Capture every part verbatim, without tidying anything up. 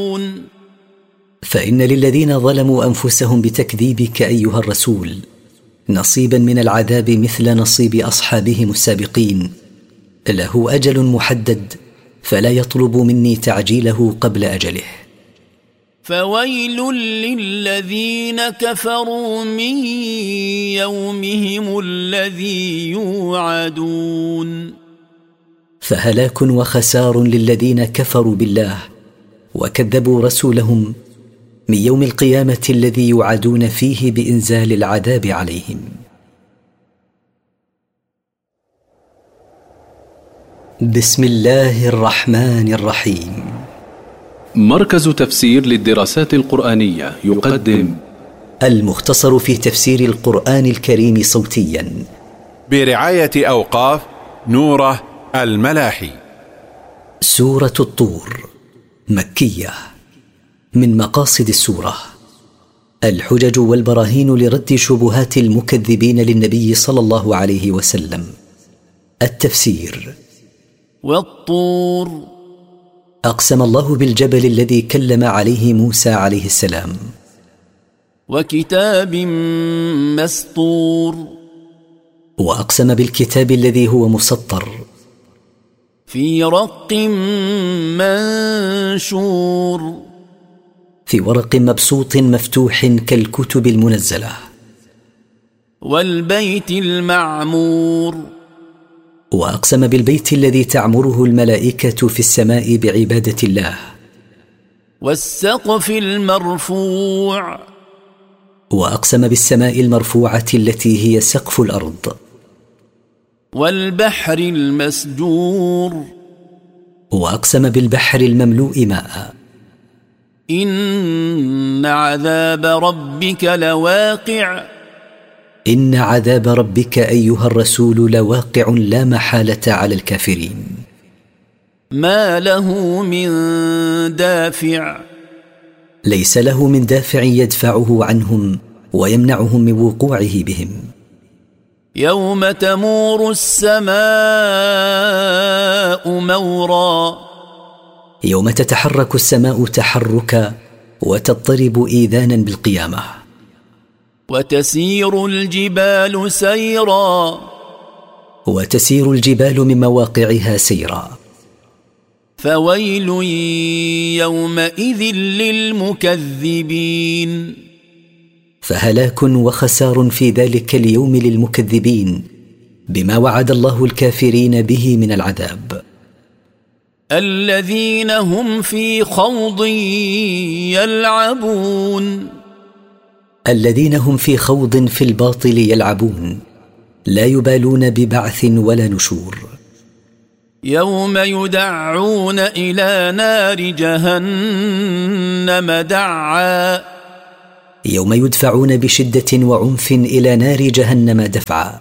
فإن للذين ظلموا أنفسهم بتكذيبك أيها الرسول نصيبا من العذاب مثل نصيب أصحابهم السابقين، له أجل محدد فلا يطلب مني تعجيله قبل أجله. فويل للذين كفروا من يومهم الذي يوعدون. فهلاك وخسار للذين كفروا بالله وكذبوا رسولهم من يوم القيامة الذي يوعدون فيه بإنزال العذاب عليهم. بسم الله الرحمن الرحيم. مركز تفسير للدراسات القرآنية يقدم المختصر في تفسير القرآن الكريم صوتيا برعاية أوقاف نوره الملاحي. سورة الطور مكية. من مقاصد السورة الحجج والبراهين لرد شبهات المكذبين للنبي صلى الله عليه وسلم. التفسير. والطور أقسم الله بالجبل الذي كلم عليه موسى عليه السلام. وكتاب مسطور. وأقسم بالكتاب الذي هو مسطر. في رق منشور. في ورق مبسوط مفتوح كالكتب المنزلة. والبيت المعمور. وأقسم بالبيت الذي تعمره الملائكة في السماء بعبادة الله. والسقف المرفوع. وأقسم بالسماء المرفوعة التي هي سقف الأرض. والبحر المسجور. وأقسم بالبحر المملوء ماء. إن عذاب ربك لواقع. إن عذاب ربك أيها الرسول لواقع لا محالة على الكافرين. ما له من دافع. ليس له من دافع يدفعه عنهم ويمنعهم من وقوعه بهم. يوم تمور السماء مورا. يوم تتحرك السماء تحركا وتضطرب إيذانا بالقيامة. وتسير الجبال سيرا. وتسير الجبال من مواقعها سيرا. فويل يومئذ للمكذبين. فهلاك وخسار في ذلك اليوم للمكذبين بما وعد الله الكافرين به من العذاب. الذين هم في خوض يلعبون. الذين هم في خوض في الباطل يلعبون لا يبالون ببعث ولا نشور. يوم يدعون إلى نار جهنم دعا. يوم يدفعون بشدة وعنف إلى نار جهنم دفعا.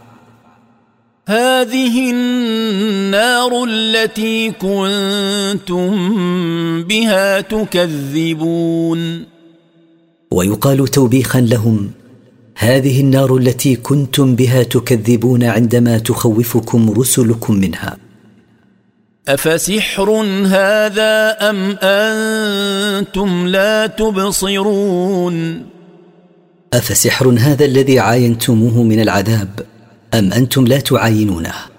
هذه النار التي كنتم بها تكذبون. ويقال توبيخا لهم: هذه النار التي كنتم بها تكذبون عندما تخوفكم رسلكم منها. أفسحر هذا أم أنتم لا تبصرون. أفسحر هذا الذي عاينتموه من العذاب أم أنتم لا تعاينونه.